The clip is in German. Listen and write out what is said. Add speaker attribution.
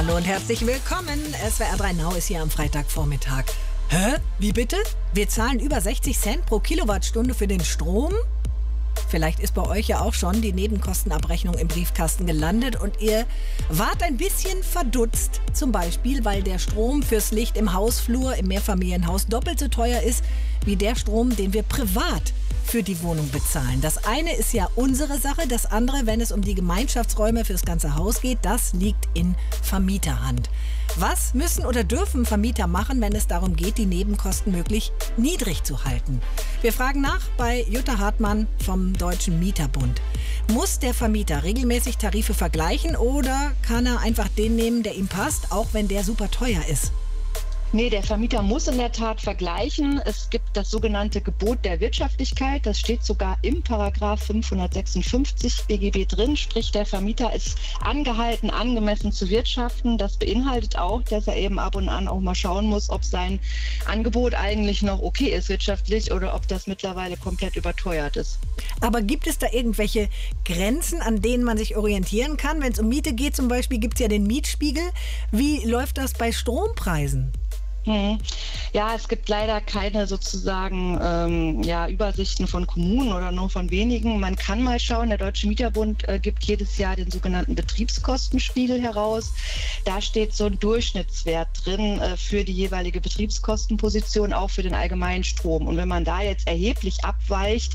Speaker 1: Hallo und herzlich willkommen. SWR 3 Now ist hier am Freitagvormittag. Hä? Wie bitte? Wir zahlen über 60 Cent pro Kilowattstunde für den Strom? Vielleicht ist bei euch ja auch schon die Nebenkostenabrechnung im Briefkasten gelandet und ihr wart ein bisschen verdutzt. Zum Beispiel, weil der Strom fürs Licht im Hausflur im Mehrfamilienhaus doppelt so teuer ist wie der Strom, den wir privat für die Wohnung bezahlen. Das eine ist ja unsere Sache, das andere, wenn es um die Gemeinschaftsräume fürs ganze Haus geht, das liegt in Vermieterhand. Was müssen oder dürfen Vermieter machen, wenn es darum geht, die Nebenkosten möglichst niedrig zu halten? Wir fragen nach bei Jutta Hartmann vom Deutschen Mieterbund. Muss der Vermieter regelmäßig Tarife vergleichen oder kann er einfach den nehmen, der ihm passt, auch wenn der super teuer ist?
Speaker 2: Nee, der Vermieter muss in der Tat vergleichen. Es gibt das sogenannte Gebot der Wirtschaftlichkeit. Das steht sogar im Paragraph 556 BGB drin. Sprich, der Vermieter ist angehalten, angemessen zu wirtschaften. Das beinhaltet auch, dass er eben ab und an auch mal schauen muss, ob sein Angebot eigentlich noch okay ist wirtschaftlich oder ob das mittlerweile komplett überteuert ist.
Speaker 1: Aber gibt es da irgendwelche Grenzen, an denen man sich orientieren kann? Wenn es um Miete geht zum Beispiel, gibt es ja den Mietspiegel. Wie läuft das bei Strompreisen?
Speaker 2: Ja, es gibt leider keine sozusagen Übersichten von Kommunen oder nur von wenigen. Man kann mal schauen, der Deutsche Mieterbund gibt jedes Jahr den sogenannten Betriebskostenspiegel heraus. Da steht so ein Durchschnittswert drin für die jeweilige Betriebskostenposition, auch für den allgemeinen Strom. Und wenn man da jetzt erheblich abweicht,